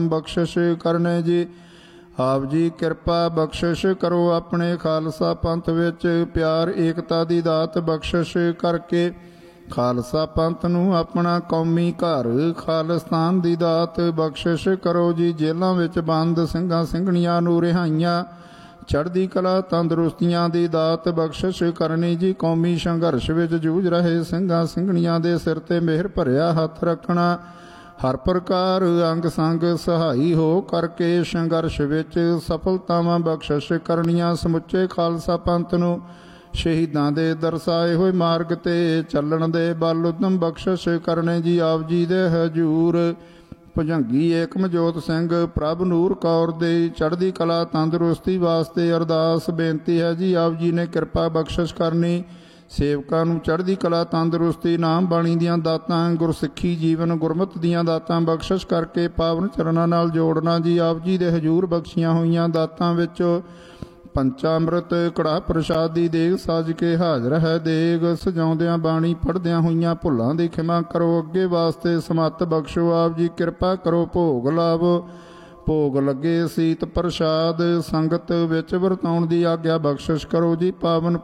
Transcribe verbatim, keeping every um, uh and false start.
ਬਖਸ਼ਿਸ਼ ਕਰਨੇ ਜੀ। ਆਪ ਜੀ ਕਿਰਪਾ ਬਖਸ਼ਿਸ਼ ਕਰੋ, ਆਪਣੇ ਖਾਲਸਾ ਪੰਥ ਵਿੱਚ ਪਿਆਰ ਏਕਤਾ ਦੀ ਦਾਤ ਬਖਸ਼ਿਸ਼ ਕਰਕੇ ਖਾਲਸਾ ਪੰਥ ਨੂੰ ਆਪਣਾ ਕੌਮੀ ਘਰ ਖਾਲਿਸਤਾਨ ਦੀ ਦਾਤ ਬਖਸ਼ਿਸ਼ ਕਰੋ ਜੀ। ਜੇਲ੍ਹਾਂ ਵਿੱਚ ਬੰਦ ਸਿੰਘਾਂ ਸਿੰਘਣੀਆਂ ਨੂੰ ਰਿਹਾਈਆਂ ਚੜ੍ਹਦੀ ਕਲਾ ਤੰਦਰੁਸਤੀਆਂ ਦੀ ਦਾਤ ਬਖਸ਼ਿਸ਼ ਕਰਨੀ ਜੀ। ਕੌਮੀ ਸੰਘਰਸ਼ ਵਿੱਚ ਜੂਝ ਰਹੇ ਸਿੰਘਾਂ ਸਿੰਘਣੀਆਂ ਦੇ ਸਿਰ ਤੇ ਮਿਹਰ ਭਰਿਆ ਹੱਥ ਰੱਖਣਾ, ਹਰ ਪ੍ਰਕਾਰ ਅੰਗ ਸੰਗ ਸਹਾਈ ਹੋ ਕਰਕੇ ਸੰਘਰਸ਼ ਵਿੱਚ ਸਫਲਤਾਵਾਂ ਬਖਸ਼ਿਸ਼ ਕਰਨੀਆਂ। ਸਮੁੱਚੇ ਖਾਲਸਾ ਪੰਥ ਨੂੰ ਸ਼ਹੀਦਾਂ ਦੇ ਦਰਸਾਏ ਹੋਏ ਮਾਰਗ ਤੇ ਚੱਲਣ ਦੇ ਬਲ ਉਦਮ ਬਖਸ਼ਿਸ਼ ਕਰਨੇ ਜੀ। ਆਪ ਜੀ ਦੇ ਹਜੂਰ ਭੁਜੰਗੀ ਏਕਮਜੋਤ ਸਿੰਘ ਪ੍ਰਭ ਨੂਰ ਕੌਰ ਦੇ ਚੜ੍ਹਦੀ ਕਲਾ ਤੰਦਰੁਸਤੀ ਵਾਸਤੇ ਅਰਦਾਸ ਬੇਨਤੀ ਹੈ ਜੀ। ਆਪ ਜੀ ਨੇ ਕਿਰਪਾ ਬਖਸ਼ਿਸ਼ ਕਰਨੀ, ਸੇਵਕਾਂ ਨੂੰ ਚੜ੍ਹਦੀ ਕਲਾ ਤੰਦਰੁਸਤੀ ਨਾਮ ਬਾਣੀ ਦੀਆਂ ਦਾਤਾਂ ਗੁਰਸਿੱਖੀ ਜੀਵਨ ਗੁਰਮਤਿ ਦੀਆਂ ਦਾਤਾਂ ਬਖਸ਼ਿਸ਼ ਕਰਕੇ ਪਾਵਨ ਚਰਨਾਂ ਨਾਲ ਜੋੜਨਾ ਜੀ। ਆਪ ਜੀ ਦੇ ਹਜੂਰ ਬਖਸ਼ੀਆਂ ਹੋਈਆਂ ਦਾਤਾਂ ਵਿੱਚ ਪੰਚਾਮ੍ਰਿਤ ਕੜਾਹ ਪ੍ਰਸ਼ਾਦ ਦੀ ਦੇਗ ਸਾਜ ਕੇ ਹਾਜ਼ਰ ਹੈ ਦੇਗ, ਸਜਾਉਂਦਿਆਂ ਬਾਣੀ ਪੜ੍ਹਦਿਆਂ ਹੋਈਆਂ ਭੁੱਲਾਂ ਦੀ ਖਿਮਾ ਕਰੋ, ਅੱਗੇ ਵਾਸਤੇ ਸਮੱਤ ਬਖਸ਼ੋ। ਆਪ ਜੀ ਕਿਰਪਾ ਕਰੋ, ਭੋਗ ਲਾਵੋ, ਭੋਗ ਲੱਗੇ ਸੀਤ ਪ੍ਰਸ਼ਾਦ ਸੰਗਤ ਵਿੱਚ ਵਰਤਾਉਣ ਦੀ ਆਗਿਆ ਬਖਸ਼ਿਸ਼ ਕਰੋ ਜੀ। ਪਾਵਨ